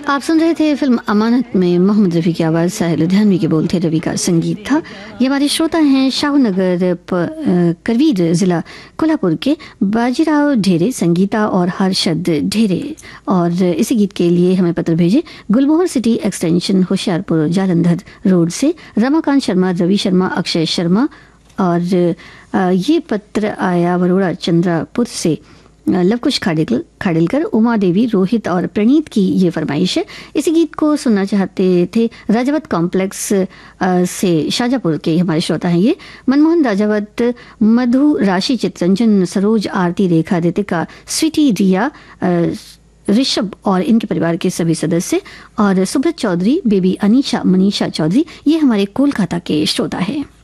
आप सुन रहे थे फिल्म अमानत में मोहम्मद रफ़ी की आवाज़, साहिल लुधियानवी के बोल थे, रवि का संगीत था। ये हमारे श्रोता हैं शाहनगर करवीर ज़िला कोल्हापुर के बाजीराव ढेरे, संगीता और हर्षद ढेरे। और इसी गीत के लिए हमें पत्र भेजे गुलमोहर city extension Hoshiarpur Jalandhar road से रमाकांत शर्मा, रवि शर्मा, अक्षय शर्मा। और ये पत्र आया बरोड़ा चंद्रापुर से लवकुश खाडिलकर, उमा देवी, रोहित और प्रणीत की ये फरमाइश है। इसी गीत को सुनना चाहते थे राजावत कॉम्प्लेक्स से शाजापुर के हमारे श्रोता हैं ये मनमोहन राजावत, मधु, राशि, चित्रंजन, सरोज, आरती, रेखा, रितिका, स्वीटी, रिया, ऋषभ और इनके परिवार के सभी सदस्य, और सुब्रत चौधरी, बेबी अनीशा, मनीषा चौधरी, ये हमारे कोलकाता के श्रोता हैं।